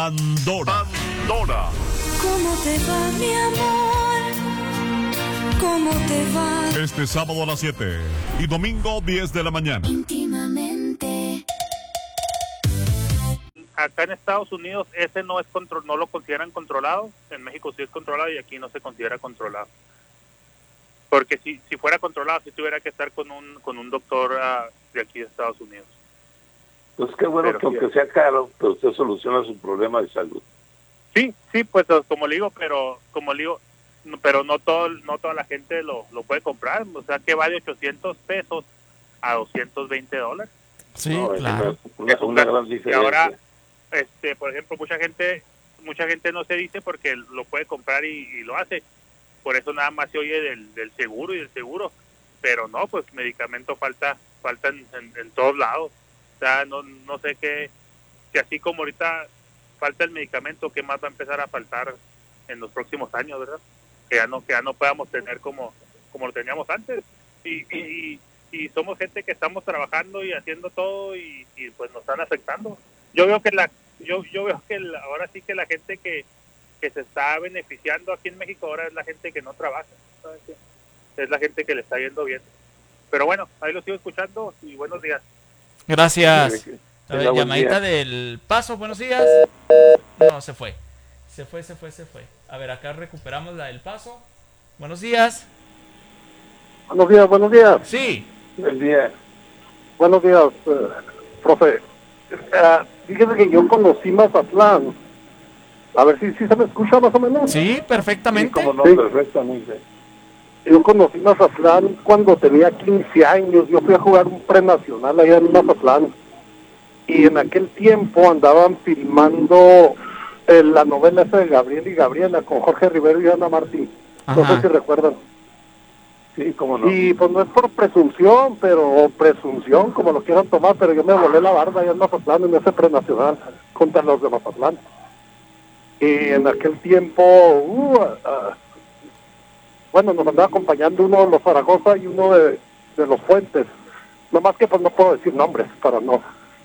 Pandora. ¿Cómo te va, mi amor? ¿Cómo te va? Este sábado a las 7 y domingo 10 de la mañana. Íntimamente. Acá en Estados Unidos ese no es no lo consideran controlado. En México sí es controlado y aquí no se considera controlado. Porque si fuera controlado, sí tuviera que estar con un doctor de aquí de Estados Unidos. Pues qué bueno Pero que aunque sí, sea caro, pero usted soluciona su problema de salud. Sí, pues como le digo, pero no toda la gente lo puede comprar. O sea, que va de $800 a $220. Sí, No, claro. Es una gran diferencia. Y ahora, por ejemplo, mucha gente no se dice porque lo puede comprar y lo hace. Por eso nada más se oye del seguro y del seguro. Pero no, pues medicamento falta en todos lados. O sea, no sé que así como ahorita falta el medicamento, ¿qué más va a empezar a faltar en los próximos años, verdad? Que ya no podamos tener como lo teníamos antes. Y somos gente que estamos trabajando y haciendo todo y pues nos están afectando. Yo veo que ahora sí que la gente que se está beneficiando aquí en México ahora es la gente que no trabaja, ¿sabes? Es la gente que le está yendo bien. Pero bueno, ahí lo sigo escuchando y buenos días. Gracias. A ver, Buen llamadita día. del Paso, buenos días. No, se fue. Se fue. A ver, acá recuperamos la del Paso. Buenos días. Buenos días. Sí. Buen día. Buenos días, profe. Fíjese que yo conocí Mazatlán. A ver si se me escucha más o menos. Sí, Sí, perfectamente. como no, Sí. perfectamente. Yo conocí Mazatlán cuando tenía 15 años. Yo fui a jugar un prenacional allá en Mazatlán. Y en aquel tiempo andaban filmando la novela esa de Gabriel y Gabriela con Jorge Rivero y Ana Martín. No Ajá. sé si recuerdan. Sí, como no. Y pues no es por presunción, o presunción, como lo quieran tomar, pero yo me volé la barba allá en Mazatlán, en ese prenacional, contra los de Mazatlán. Y en aquel tiempo, bueno, nos andaba acompañando uno de los Zaragoza y uno de los Fuentes. Nomás que pues no puedo decir nombres para no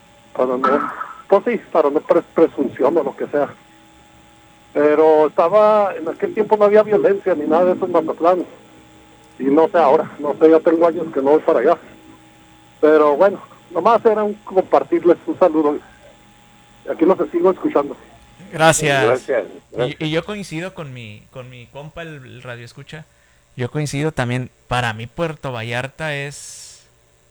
presunción o lo que sea. Pero en aquel tiempo no había violencia ni nada de eso en Mazatlán. Y no sé ahora, ya tengo años que no voy para allá. Pero bueno, nomás era compartirles un saludo. Aquí los sigo escuchando. Gracias. Gracias. Y yo coincido con mi compa, el radio escucha. Yo coincido también. Para mí Puerto Vallarta es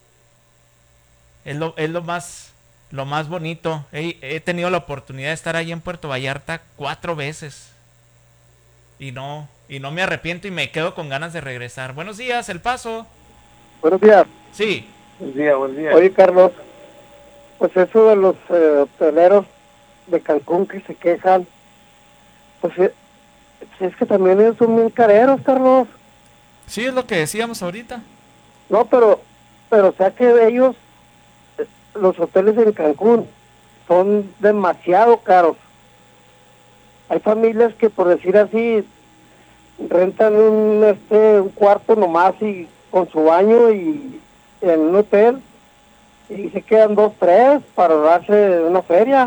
lo más bonito. He tenido la oportunidad de estar ahí en Puerto Vallarta 4 veces. Y no me arrepiento y me quedo con ganas de regresar. Buenos días, El Paso. Buenos días. Sí. Buen día. Oye, Carlos, pues eso de los hoteleros de Cancún que se quejan, pues es que también son muy careros, Carlos. Sí, es lo que decíamos ahorita. No, pero o sea que ellos, los hoteles en Cancún, son demasiado caros. Hay familias que, por decir así, rentan un cuarto nomás y con su baño y en un hotel y se quedan 2, 3 para darse una feria.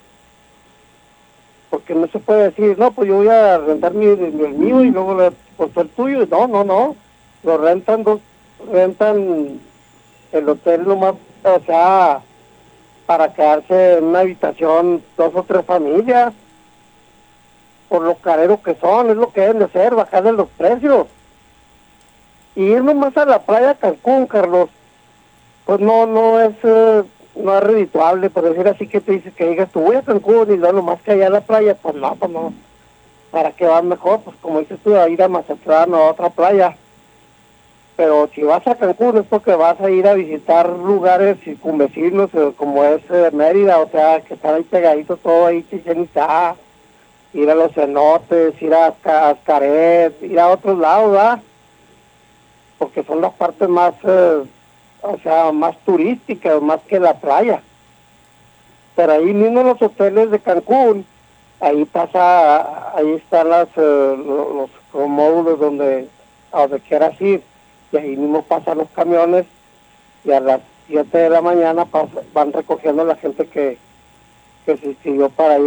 Porque no se puede decir, no, pues yo voy a rentar el mío y luego le costó el tuyo. No. Lo rentan el hotel nomás, o sea, para quedarse en una habitación 2 o 3 familias. Por lo carero que son, es lo que deben de hacer, bajarle los precios. Y ir nomás a la playa Cancún, Carlos, pues no es redituable, por decir así, que te dices que digas, tú voy a Cancún y no nomás que allá a la playa, pues no. ¿Para qué vas mejor? Pues como dices tú, a ir a Mazatlán o a otra playa. Pero si vas a Cancún es porque vas a ir a visitar lugares circunvecinos, como es Mérida, o sea, que están ahí pegaditos todo ahí, Chichén Itzá, ir a los cenotes, ir a Xcaret, ir a otros lados, ¿verdad? Porque son las partes más, más turísticas, más que la playa. Pero ahí mismo en los hoteles de Cancún, ahí están los módulos a donde quieras ir, y ahí mismo pasan los camiones, y a las 7 de la mañana van recogiendo a la gente que se inscribió para ir